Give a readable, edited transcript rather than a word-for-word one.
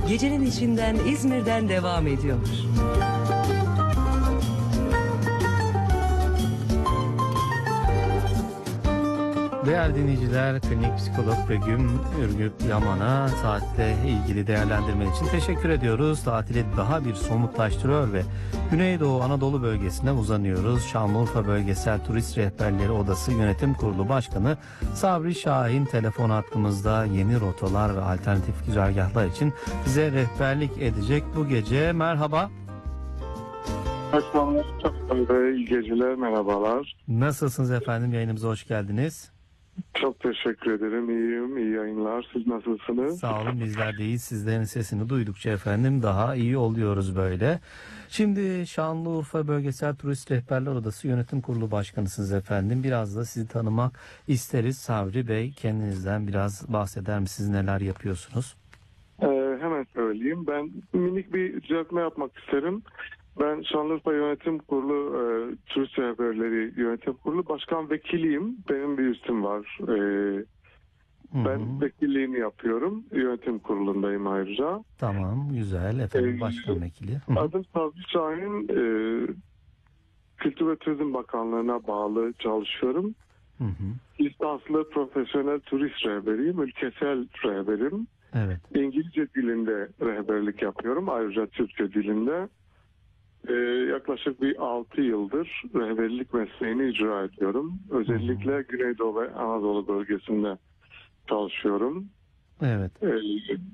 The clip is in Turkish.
gecenin içinden İzmir'den devam ediyor. Değerli dinleyiciler, klinik psikolog Begüm Ürgüp Yaman'a saatle ilgili değerlendirme için teşekkür ediyoruz. Tatili daha bir somutlaştırıyor ve Güneydoğu Anadolu bölgesine uzanıyoruz. Şanlıurfa Bölgesel Turist Rehberleri Odası Yönetim Kurulu Başkanı Sabri Şahin telefon hattımızda yeni rotalar ve alternatif güzergahlar için bize rehberlik edecek bu gece. Merhaba. İyi geceler, merhabalar. Nasılsınız efendim? Yayınımıza hoş geldiniz. Çok teşekkür ederim, iyiyim, iyi yayınlar. Siz nasılsınız? Sağ olun, bizler de iyiyiz. Sizlerin sesini duydukça efendim daha iyi oluyoruz böyle. Şimdi Şanlıurfa Bölgesel Turist Rehberler Odası Yönetim Kurulu Başkanısınız efendim. Biraz da sizi tanımak isteriz. Sabri Bey, kendinizden biraz bahseder misiniz? Neler yapıyorsunuz? Hemen söyleyeyim. Ben minik bir düzeltme yapmak isterim. Ben Şanlıurfa Yönetim Kurulu Turist Rehberleri Yönetim Kurulu Başkan Vekiliyim. Benim bir üstüm var. Ben vekilliğini yapıyorum. Yönetim kurulundayım ayrıca. Tamam, güzel efendim, başkan vekili. Adım Sabri Şahin. Kültür ve Turizm Bakanlığı'na bağlı çalışıyorum. Lisanslı profesyonel turist rehberiyim. Ülkesel rehberim. Evet. İngilizce dilinde rehberlik yapıyorum. Ayrıca Türkçe dilinde. Yaklaşık bir 6 yıldır rehberlik mesleğini icra ediyorum. Özellikle Güneydoğu ve Anadolu bölgesinde çalışıyorum. Evet.